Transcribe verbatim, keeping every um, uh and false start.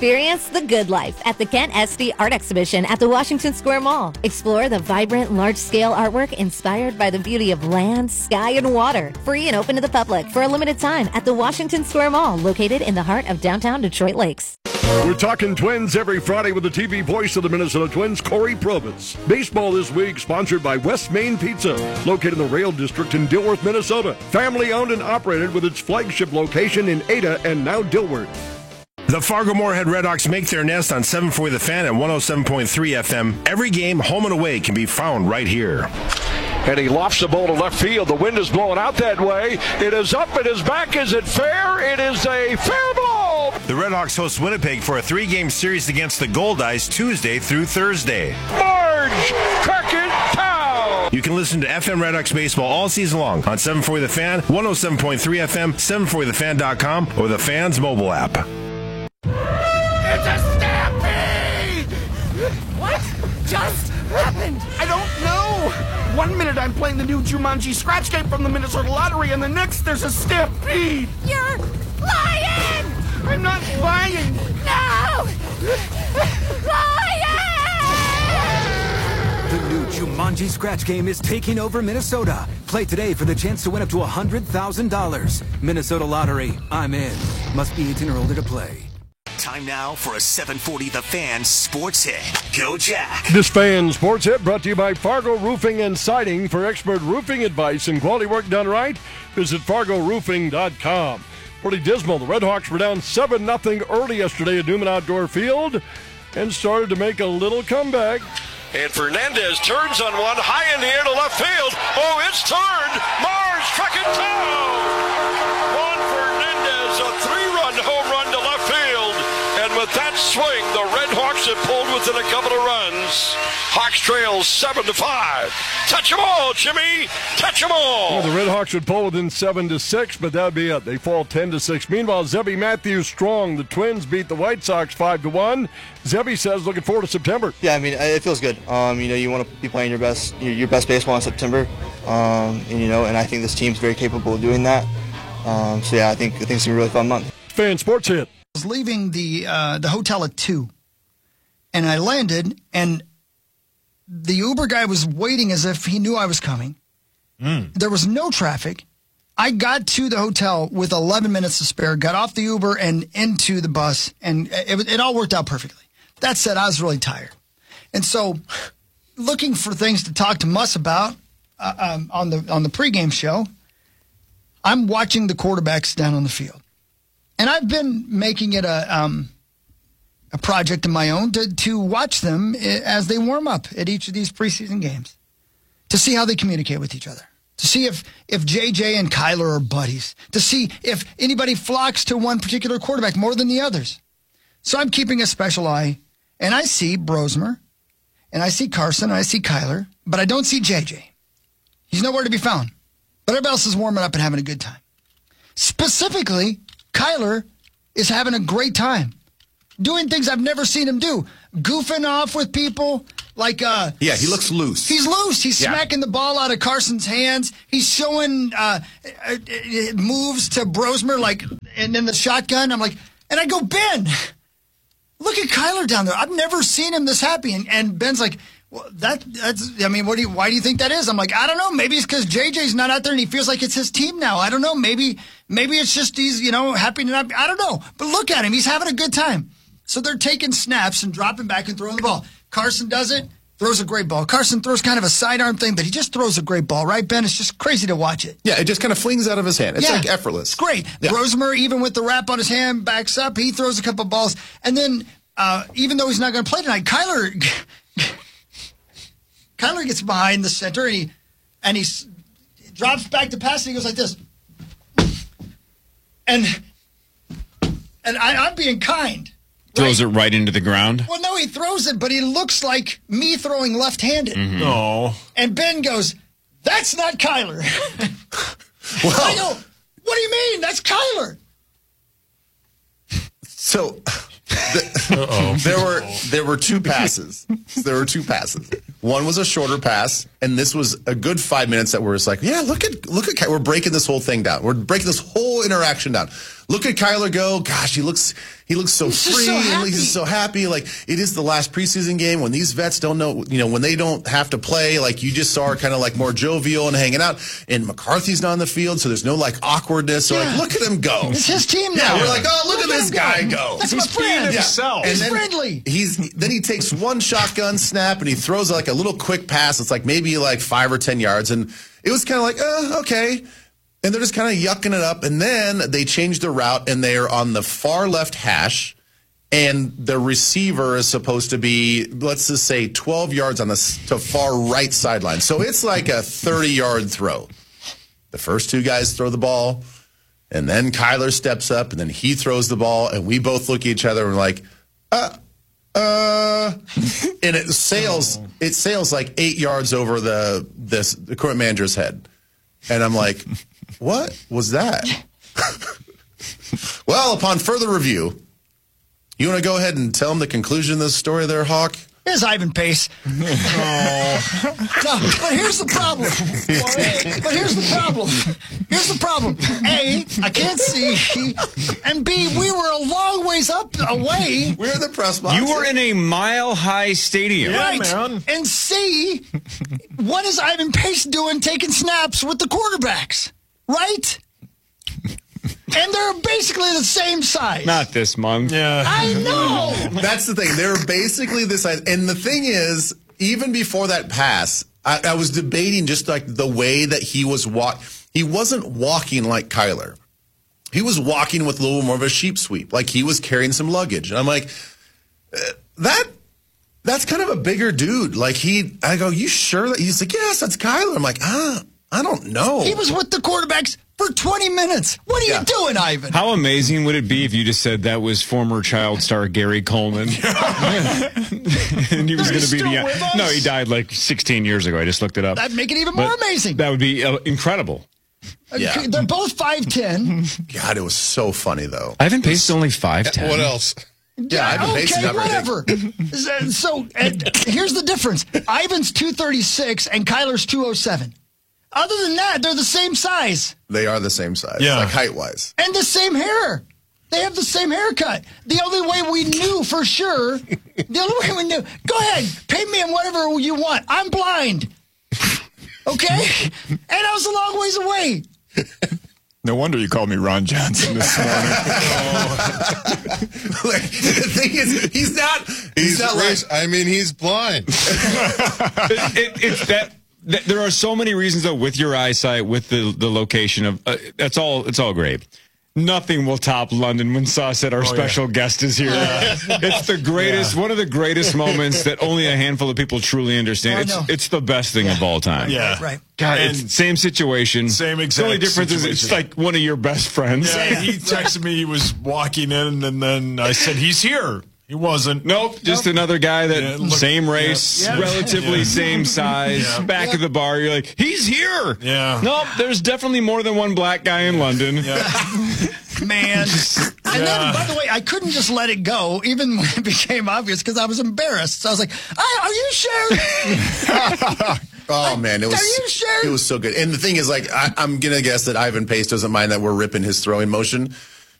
Experience the good life at the Kent Esty Art Exhibition at the Washington Square Mall. Explore the vibrant, large-scale artwork inspired by the beauty of land, sky, and water. Free and open to the public for a limited time at the Washington Square Mall, located in the heart of downtown Detroit Lakes. We're talking Twins every Friday with the T V voice of the Minnesota Twins, Corey Probitz. Baseball this week sponsored by West Main Pizza, located in the Rail District in Dilworth, Minnesota. Family owned and operated with its flagship location in Ada and now Dilworth. The Fargo-Moorhead Redhawks make their nest on seven forty The Fan at one oh seven point three F M. Every game, home and away, can be found right here. And he lofts the ball to left field. The wind is blowing out that way. It is up. It is back. Is it fair? It is a fair ball. The Redhawks host Winnipeg for a three-game series against the Goldeyes Tuesday through Thursday. Marge Crockett-Town. You can listen to F M Redhawks baseball all season long on seven forty The Fan, one oh seven point three F M, seven forty the fan dot com, or the Fan's mobile app. It's a stampede! What just happened? I don't know. One minute I'm playing the new Jumanji scratch game from the Minnesota Lottery, and the next there's a stampede. You're lying! I'm not lying. No! Lying! The new Jumanji scratch game is taking over Minnesota. Play today for the chance to win up to one hundred thousand dollars. Minnesota Lottery. I'm in. Must be eighteen or older to play. Time now for a seven forty The Fan Sports Hit. Go Jack. This Fan Sports Hit brought to you by Fargo Roofing and Siding. For expert roofing advice and quality work done right, visit fargo roofing dot com. Pretty dismal. The Redhawks were down seven nothing early yesterday at Newman Outdoor Field and started to make a little comeback. And Fernandez turns on one, high in the air to left field. Oh, it's turned. Mars struck it down. Juan Fernandez, a three-run home run to left field. And with that swing, the Redhawks have pulled within a couple of runs. Hawks trail seven to five. Touch them all, Jimmy. Touch them all. Well, the Redhawks would pull within seven to six, but that would be it. They fall ten to six. Meanwhile, Zebby Matthews strong. The Twins beat the White Sox five to one. Zebby says looking forward to September. Yeah, I mean, it feels good. Um, you know, you want to be playing your best your, your best baseball in September. Um, and, you know, and I think this team's very capable of doing that. Um, so, yeah, I think, I think it's going to be a really fun month. Fan Sports Hit. I was leaving the uh, the hotel at two, and I landed, and the Uber guy was waiting as if he knew I was coming. Mm. There was no traffic. I got to the hotel with eleven minutes to spare, got off the Uber and into the bus, and it, it all worked out perfectly. That said, I was really tired. And so looking for things to talk to Muss about uh, um, on the on the pregame show, I'm watching the quarterbacks down on the field. And I've been making it a um, a project of my own to, to watch them as they warm up at each of these preseason games, to see how they communicate with each other, to see if, if J J and Kyler are buddies, to see if anybody flocks to one particular quarterback more than the others. So I'm keeping a special eye, and I see Brosmer, and I see Carson, and I see Kyler, but I don't see J J. He's nowhere to be found. But everybody else is warming up and having a good time. Specifically, Kyler is having a great time doing things I've never seen him do, goofing off with people like uh yeah he looks loose he's loose he's yeah. smacking the ball out of Carson's hands. He's showing uh moves to Brosmer, like, and then the shotgun. I'm like, and I go, Ben, look at Kyler down there. I've never seen him this happy. And, and Ben's like, well, that that's I mean, what do you why do you think that is? I'm like, I don't know. Maybe it's because J J's not out there and he feels like it's his team now. I don't know. Maybe maybe it's just he's, you know, happy to not be. I don't know. But look at him. He's having a good time. So they're taking snaps and dropping back and throwing the ball. Carson does it, throws a great ball. Carson throws kind of a sidearm thing, but he just throws a great ball, right, Ben? It's just crazy to watch it. Yeah, it just kind of flings out of his hand. It's yeah, like effortless. It's great. Yeah. Brosmer, even with the wrap on his hand, backs up. He throws a couple balls. And then, uh, even though he's not going to play tonight, Kyler... Kyler gets behind the center, and he and he drops back to pass, and he goes like this. And and I, I'm being kind. Throws right? it right into the ground? Well, no, he throws it, but he looks like me throwing left-handed. Mm-hmm. Oh. And Ben goes, that's not Kyler. Well, I go, what do you mean? That's Kyler. So... The, there were there were two passes. There were two passes. One was a shorter pass, and this was a good five minutes that were just like, yeah, look at look at we're breaking this whole thing down. We're breaking this whole whole interaction down. Look at Kyler go. Gosh, he looks he looks so He's just free. so and happy. He's so happy. Like, it is the last preseason game when these vets don't know, you know, when they don't have to play. Like, you just saw her kind of like more jovial and hanging out. And McCarthy's not on the field, so there's no like awkwardness. So Yeah. like, look at him go. It's his team now. Yeah, we're like, oh, look, Look at at this him guy go. go. That's He's my friend. being Yeah. himself. He's then friendly. He's then he takes one shotgun snap and he throws like a little quick pass. It's like maybe like five or ten yards, and it was kind of like, uh, okay. And they're just kind of yucking it up. And then they change the route, and they are on the far left hash, and the receiver is supposed to be, let's just say, twelve yards on the to far right sideline. So it's like a thirty-yard throw. The first two guys throw the ball, and then Kyler steps up, and then he throws the ball, and we both look at each other and we're like, uh, uh, and it sails, it sails like eight yards over the this the equipment manager's head. And I'm like, what was that? Well, upon further review, you want to go ahead and tell them the conclusion of this story there, Hawk? Here's Ivan Pace. Oh. No, but here's the problem. But here's the problem. Here's the problem. A, I can't see. And B, we were a long ways up away. We're in the press box. You were in a mile-high stadium. Right. And C, what is Ivan Pace doing taking snaps with the quarterbacks? Right? And they're basically the same size. Not this month. Yeah. I know. That's the thing. They're basically this size. And the thing is, even before that pass, I, I was debating just like the way that he was walk. He wasn't walking like Kyler. He was walking with a little more of a sheep sweep. Like he was carrying some luggage. And I'm like, uh, that that's kind of a bigger dude. Like he, I go, you sure that he's like, yes, that's Kyler. I'm like, ah, I don't know. He was with the quarterbacks for twenty minutes. What are Yeah. you doing, Ivan? How amazing would it be if you just said that was former child star Gary Coleman? And he was going to be still the. with us? No, he died like sixteen years ago. I just looked it up. That'd make it even more But amazing. That would be uh, incredible. Yeah. They're both five ten. God, it was so funny though. Ivan Pace is only five ten. What else? Yeah, Ivan Pace is okay, not very big. whatever. So, so and here's the difference. Ivan's two thirty-six and Kyler's two oh seven. Other than that, they're the same size. They are the same size, Yeah. like height-wise. And the same hair. They have the same haircut. The only way we knew for sure, the only way we knew, go ahead, pay me in whatever you want. I'm blind. Okay? And I was a long ways away. No wonder you called me Ron Johnson this morning. Like, the thing is, he's not. He's, He's not like. race- I mean, he's blind. it, it, it's that, that. There are so many reasons, though, with your eyesight, with the the location of. Uh, that's all. It's all great. Nothing will top London when Saw said our Oh, special yeah. guest is here. Yeah. It's the greatest, Yeah. one of the greatest moments that only a handful of people truly understand. I It's know. it's the best thing of all time. Yeah. Right. God, And- it's same situation. Same The exact only difference is it's situation. like one of your best friends. Yeah, he texted me he was walking in, and then I said, he's here. He wasn't. Nope, just another guy that Yeah, look- same race, yeah. relatively Yeah. same size, Yeah. back Yeah. of the bar. You're like, he's here. Yeah. Nope, there's definitely more than one black guy in London. Yeah. Man. And Yeah. then, by the way, I couldn't just let it go, even when it became obvious, because I was embarrassed. So I was like, "I- are you sure? Oh man, it was. Are you sure? It was so good. And the thing is, like, I, I'm gonna guess that Ivan Pace doesn't mind that we're ripping his throwing motion